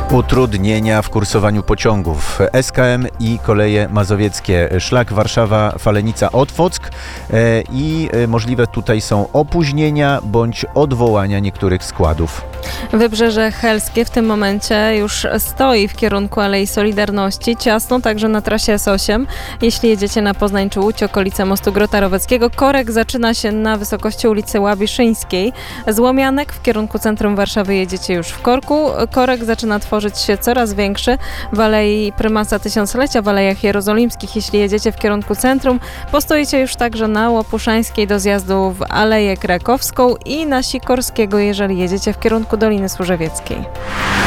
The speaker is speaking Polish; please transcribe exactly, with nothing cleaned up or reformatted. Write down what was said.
Utrudnienia w kursowaniu pociągów. S K M i koleje mazowieckie. Szlak Warszawa-Falenica-Otwock i możliwe tutaj są opóźnienia bądź odwołania niektórych składów. Wybrzeże Helskie w tym momencie już stoi w kierunku Alei Solidarności, ciasno także na trasie S osiem. Jeśli jedziecie na Poznań czy Łódź, okolice mostu Grota-Roweckiego, korek zaczyna się na wysokości ulicy Łabiszyńskiej. Z Łomianek w kierunku centrum Warszawy jedziecie już w korku. Korek zaczyna tworzyć się coraz większy w Alei Prymasa Tysiąclecia, w Alejach Jerozolimskich. Jeśli jedziecie w kierunku centrum, postoicie już także na Łopuszańskiej do zjazdu w Aleję Krakowską i na Sikorskiego, jeżeli jedziecie w kierunku Doliny Służewieckiej.